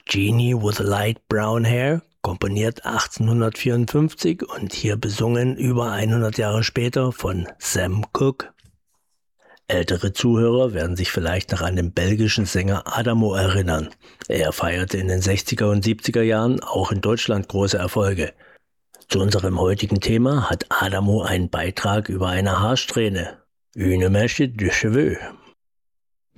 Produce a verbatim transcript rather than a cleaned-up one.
Genie with Light Brown Hair, komponiert achtzehnhundertvierundfünfzig und hier besungen über hundert Jahre später von Sam Cooke. Ältere Zuhörer werden sich vielleicht noch an den belgischen Sänger Adamo erinnern. Er feierte in den sechziger und siebziger Jahren auch in Deutschland große Erfolge. Zu unserem heutigen Thema hat Adamo einen Beitrag über eine Haarsträhne. Une mèche de cheveux.